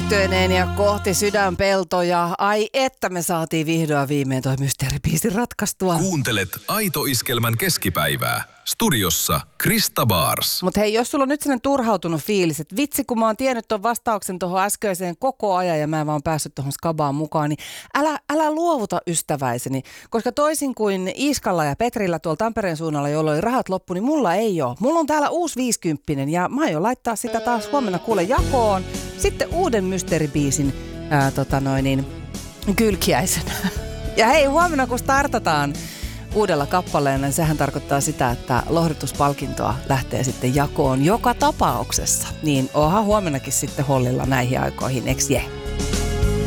Yhtyeineen ja kohti sydänpeltoja. Ai että me saatiin vihdoin viimein toi mysteeribiisi ratkaistua. Kuuntelet Aito Iskelmän keskipäivää. Studiossa Krista Baars. Mut hei, jos sulla on nyt sellainen turhautunut fiilis, että vitsi kun mä oon tiennyt ton vastauksen tuohon äskeiseen koko ajan ja mä en vaan päässyt tuohon skabaan mukaan, niin älä luovuta ystäväiseni. Koska toisin kuin Iiskalla ja Petrillä tuolla Tampereen suunnalla, jolloin oli rahat loppu, niin mulla ei ole. Mulla on täällä uusi 50 ja mä aion laittaa sitä taas huomenna kuule jakoon. Sitten uuden mysteeribiisin kylkiäisenä. Ja hei, huomenna kun startataan uudella kappaleella, niin sehän tarkoittaa sitä, että lohdutuspalkintoa lähtee sitten jakoon joka tapauksessa. Niin onhan huomennakin sitten hollilla näihin aikoihin, eks je?